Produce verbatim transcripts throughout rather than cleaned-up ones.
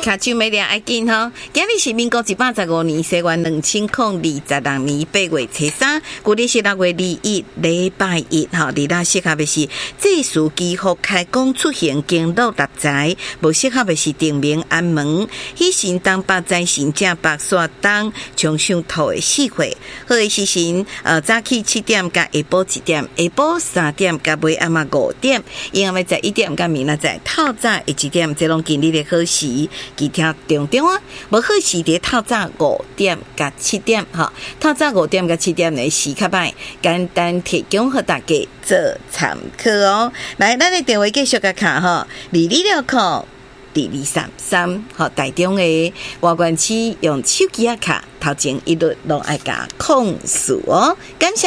卡手没了，爱紧吼！今日是民国一百十五年，西元两千零二十六年八月初三，古历是六月二一，礼拜一吼。伫咱适合的是这属基复开工出行，经路六载；无适合的是定名安门。喜神当八载神正白煞当冲上头的四会。好的时辰，呃，早起七点甲下晡一点，下晡三点甲尾暗嘛五点，因为在一点甲明仔载透早一几点，这拢今日的好时。记听重点啊，无好时伫透早五点甲七点哈，透早五点甲七点的时较歹，简单提供互大家做参考哦。来，咱的电话继续甲看吼，二二六扣二二三三，好，台中的外关区用手机啊卡，头前一律拢爱甲控诉哦，感谢。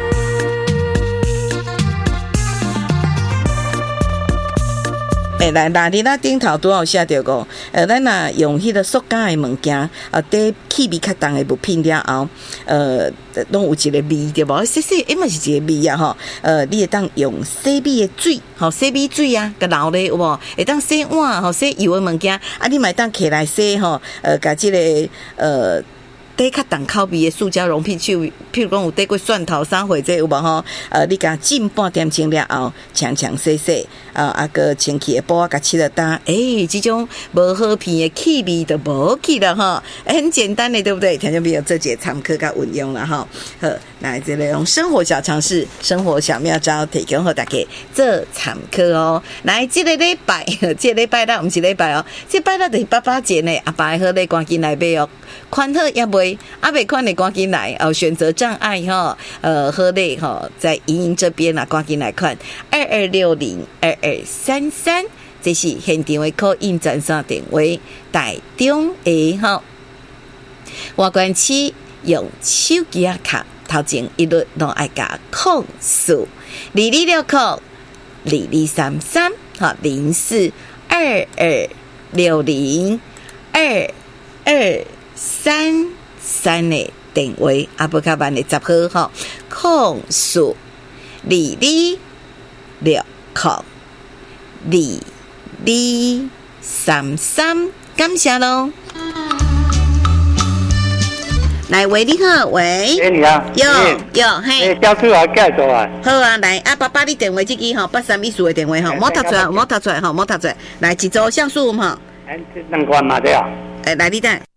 诶，来，那伫咱顶头拄好写着讲，呃，咱若用迄个塑胶的物件，啊，底气味较重的物品了后，呃，拢有一个味对无？洗洗，诶嘛是一个味啊吼。呃，你会当用洗米的水，吼，洗米水啊，甲捞咧有无？会当洗碗吼，洗油的物件，啊，你嘛当摕来洗吼，呃，甲即、這个呃。底较重口味的塑胶容器，譬如讲有底过蒜头啥货这有无吼？呃，你甲浸半点钟了后，强强洗洗，啊，啊个清气的布甲拭了干，诶，这种无好闻的气味就无去了哈，很简单的对不对？听众朋友，这节参考甲运用了哈。好，来这类用生活小常识、生活小妙招，提供给大家做参考哦。来，这个礼拜，这个礼拜啦，唔是礼拜哦，这拜啦就是爸爸节呢，阿爸好咧，赶紧来买哦，款好也未。阿未款的赶紧来哦，选择障碍哈，呃，喝类哈，在营营这边啊，赶紧来看二二六零二二三三，这是现场的call in专线电话，台中的哈，外关区用手机啊卡，头前一律拢爱加控诉二二六扣二二三三，哈零四二二六零二二三。三的电话，阿不卡班的十号哈，控诉二二六扣二二三三，感谢喽。来，喂，你好，喂， 哎，你啊， 有有，嘿， 交出来介绍啊。 好啊，来，啊，爸爸，你电话这支吼，八三一四的电话吼，莫读出来，莫读出来吼，莫读出来，来，一组像素哈。 哎，两关嘛对啊。 哎，来，你等。